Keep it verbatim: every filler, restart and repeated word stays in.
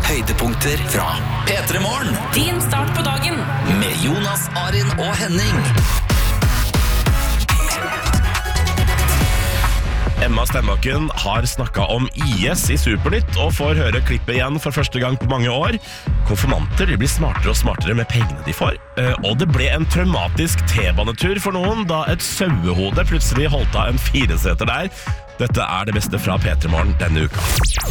Høydepunkter fra P tre Morgen. Din start på dagen. Med Jonas, Arin og Henning. Emma Stenbakken har snakket om I S i Supernytt og får høre klippet igjen for første gang på mange år. Konfirmanter blir smartere og smartere med pengene de får. Og det ble en traumatisk T-banetur for noen da et sauehode plutselig holdt av en fireseter der. Dette er det beste fra P tre Morgen denne uka.